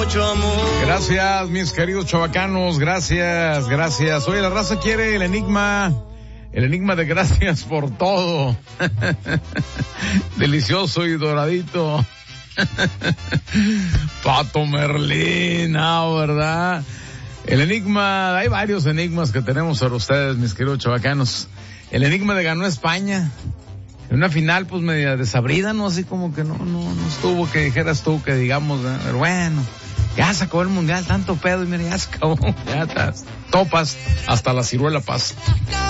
mucho amor. Gracias, mis queridos chavacanos, gracias. Oye, la raza quiere el enigma de gracias por todo. Delicioso y doradito. Pato Merlín, ¿verdad? El enigma, hay varios enigmas que tenemos para ustedes, mis queridos chavacanos. El enigma de ganó España. En una final, pues, media desabrida, ¿no? Así como que no estuvo que dijeras tú, que digamos, ¿eh? Pero bueno, ya se acabó el mundial, tanto pedo, y mira, ya se acabó. Ya estás, topas hasta la ciruela paz.